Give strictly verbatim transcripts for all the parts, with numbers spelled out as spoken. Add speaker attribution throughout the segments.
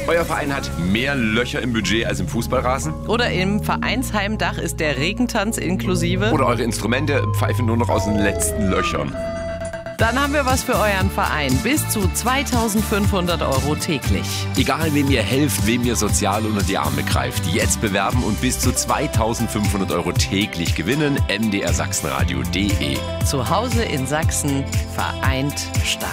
Speaker 1: Euer Verein hat mehr Löcher im Budget als im Fußballrasen?
Speaker 2: Oder im Vereinsheimdach ist der Regentanz inklusive?
Speaker 1: Oder eure Instrumente pfeifen nur noch aus den letzten Löchern?
Speaker 2: Dann haben wir was für euren Verein. Bis zu zweitausendfünfhundert Euro täglich.
Speaker 1: Egal, wem ihr helft, wem ihr sozial unter die Arme greift. Jetzt bewerben und bis zu zweitausendfünfhundert Euro täglich gewinnen. m d r sachsenradio punkt d e.
Speaker 2: Zu Hause in Sachsen, vereint stark.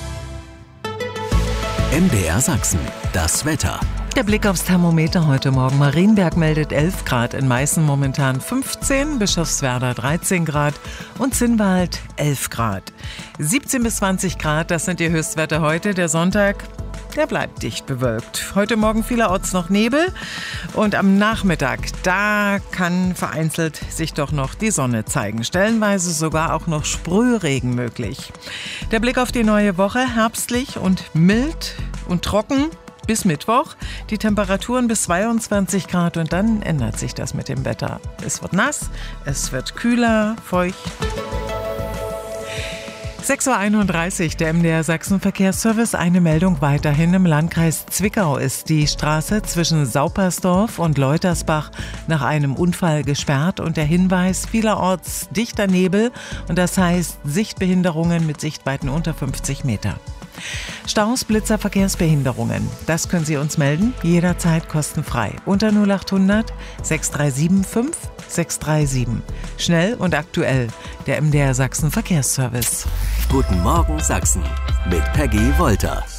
Speaker 3: M D R Sachsen, das Wetter.
Speaker 4: Der Blick aufs Thermometer heute Morgen. Marienberg meldet elf Grad, in Meißen momentan fünfzehn, Bischofswerda dreizehn Grad und Zinnwald elf Grad. siebzehn bis zwanzig Grad, das sind die Höchstwerte heute. Der Sonntag, der bleibt dicht bewölkt. Heute Morgen vielerorts noch Nebel und am Nachmittag, da kann vereinzelt sich doch noch die Sonne zeigen. Stellenweise sogar auch noch Sprühregen möglich. Der Blick auf die neue Woche, herbstlich und mild und trocken. Bis Mittwoch, die Temperaturen bis zweiundzwanzig Grad und dann ändert sich das mit dem Wetter. Es wird nass, es wird kühler, feucht. sechs Uhr einunddreißig, der M D R Sachsen Verkehrsservice. Eine Meldung weiterhin. Im Landkreis Zwickau ist die Straße zwischen Saupersdorf und Leutersbach nach einem Unfall gesperrt und der Hinweis, vielerorts dichter Nebel und das heißt Sichtbehinderungen mit Sichtweiten unter fünfzig Meter. Staus, Blitzer, Verkehrsbehinderungen. Das können Sie uns melden, jederzeit kostenfrei. Unter null achthundert sechs drei sieben fünf sechs drei sieben. Schnell und aktuell, der M D R Sachsen Verkehrsservice.
Speaker 3: Guten Morgen Sachsen mit Peggy Wolter.